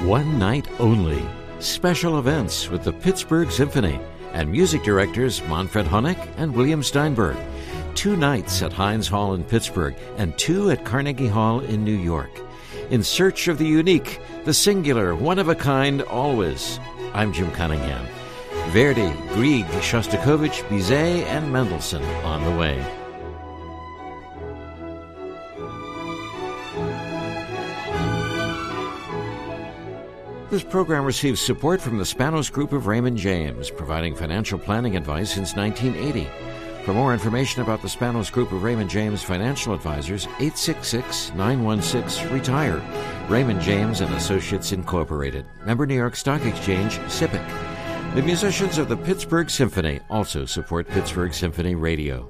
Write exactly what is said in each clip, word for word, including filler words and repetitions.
One night only. Special events with the Pittsburgh Symphony and music directors Manfred Honeck and William Steinberg. Two nights at Heinz Hall in Pittsburgh and two at Carnegie Hall in New York. In search of the unique, the singular, one-of-a-kind, always. I'm Jim Cunningham. Verdi, Grieg, Shostakovich, Bizet, and Mendelssohn on the way. This program receives support from the Spanos Group of Raymond James, providing financial planning advice since nineteen eighty. For more information about the Spanos Group of Raymond James Financial Advisors, eight six six, nine one six, RETIRE. Raymond James and Associates Incorporated. Member New York Stock Exchange, S I P C. The musicians of the Pittsburgh Symphony also support Pittsburgh Symphony Radio.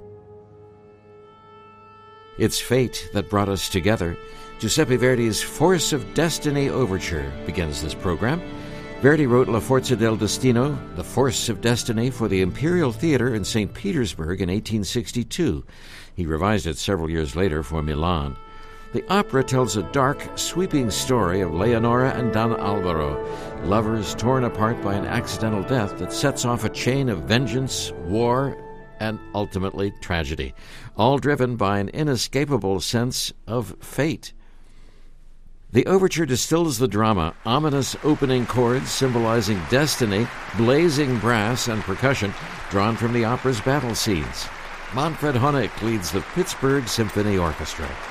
It's fate that brought us together. Giuseppe Verdi's Force of Destiny Overture begins this program. Verdi wrote La Forza del Destino, The Force of Destiny, for the Imperial Theater in Saint Petersburg in eighteen sixty-two. He revised it several years later for Milan. The opera tells a dark, sweeping story of Leonora and Don Alvaro, lovers torn apart by an accidental death that sets off a chain of vengeance, war, and ultimately tragedy, all driven by an inescapable sense of fate. The overture distills the drama, ominous opening chords symbolizing destiny, blazing brass and percussion drawn from the opera's battle scenes. Manfred Honeck leads the Pittsburgh Symphony Orchestra.